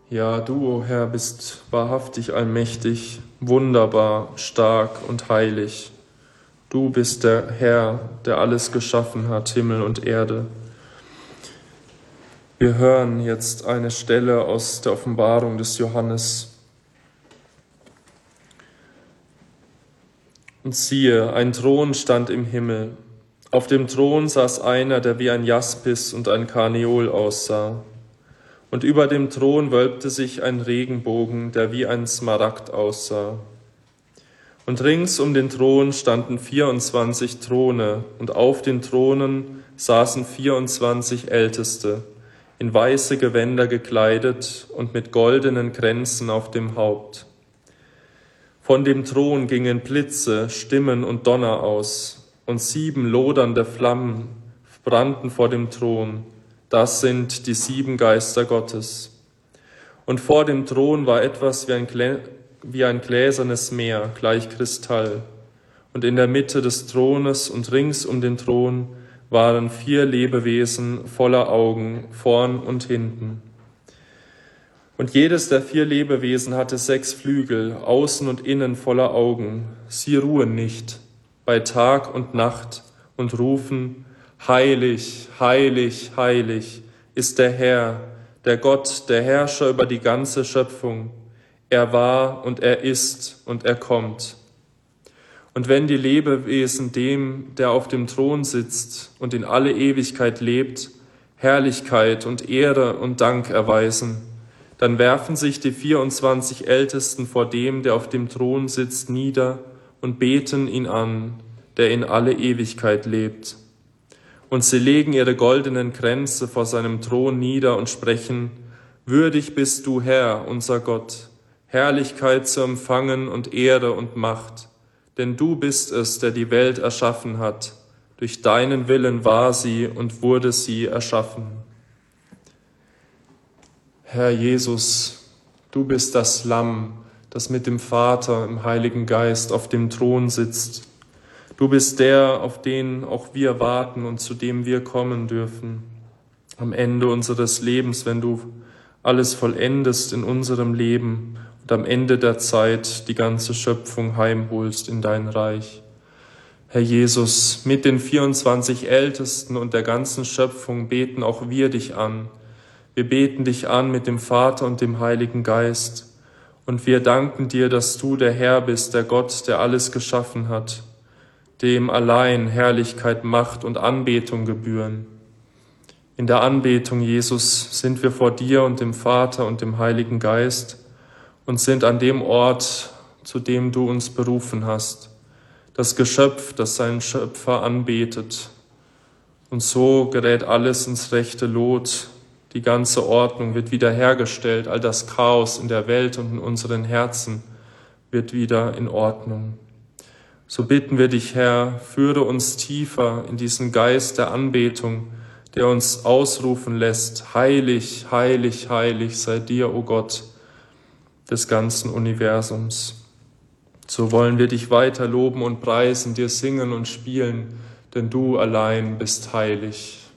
Ja, du, o Herr, bist wahrhaftig allmächtig, wunderbar, stark und heilig. Du bist der Herr, der alles geschaffen hat, Himmel und Erde. Wir hören jetzt eine Stelle aus der Offenbarung des Johannes. Und siehe, ein Thron stand im Himmel. Auf dem Thron saß einer, der wie ein Jaspis und ein Karneol aussah. Und über dem Thron wölbte sich ein Regenbogen, der wie ein Smaragd aussah. Und rings um den Thron standen 24 Throne, und auf den Thronen saßen 24 Älteste, in weiße Gewänder gekleidet und mit goldenen Kränzen auf dem Haupt. Von dem Thron gingen Blitze, Stimmen und Donner aus, und 7 lodernde Flammen brannten vor dem Thron. Das sind die 7 Geister Gottes. Und vor dem Thron war etwas wie ein gläsernes Meer, gleich Kristall. Und in der Mitte des Thrones und rings um den Thron waren 4 Lebewesen voller Augen, vorn und hinten. Und jedes der 4 Lebewesen hatte 6 Flügel, außen und innen voller Augen. Sie ruhen nicht, bei Tag und Nacht, und rufen: Heilig, heilig, heilig ist der Herr, der Gott, der Herrscher über die ganze Schöpfung. Er war und er ist und er kommt. Und wenn die Lebewesen dem, der auf dem Thron sitzt und in alle Ewigkeit lebt, Herrlichkeit und Ehre und Dank erweisen, dann werfen sich die 24 Ältesten vor dem, der auf dem Thron sitzt, nieder und beten ihn an, der in alle Ewigkeit lebt. Und sie legen ihre goldenen Kränze vor seinem Thron nieder und sprechen: Würdig bist du, Herr, unser Gott, Herrlichkeit zu empfangen und Ehre und Macht. Denn du bist es, der die Welt erschaffen hat. Durch deinen Willen war sie und wurde sie erschaffen. Herr Jesus, du bist das Lamm, das mit dem Vater im Heiligen Geist auf dem Thron sitzt. Du bist der, auf den auch wir warten und zu dem wir kommen dürfen. Am Ende unseres Lebens, wenn du alles vollendest in unserem Leben und am Ende der Zeit die ganze Schöpfung heimholst in dein Reich. Herr Jesus, mit den 24 Ältesten und der ganzen Schöpfung beten auch wir dich an. Wir beten dich an mit dem Vater und dem Heiligen Geist. Und wir danken dir, dass du der Herr bist, der Gott, der alles geschaffen hat, dem allein Herrlichkeit, Macht und Anbetung gebühren. In der Anbetung, Jesus, sind wir vor dir und dem Vater und dem Heiligen Geist und sind an dem Ort, zu dem du uns berufen hast, das Geschöpf, das seinen Schöpfer anbetet. Und so gerät alles ins rechte Lot, die ganze Ordnung wird wiederhergestellt, all das Chaos in der Welt und in unseren Herzen wird wieder in Ordnung. So bitten wir dich, Herr, führe uns tiefer in diesen Geist der Anbetung, der uns ausrufen lässt: Heilig, heilig, heilig sei dir, o Gott des ganzen Universums. So wollen wir dich weiter loben und preisen, dir singen und spielen, denn du allein bist heilig.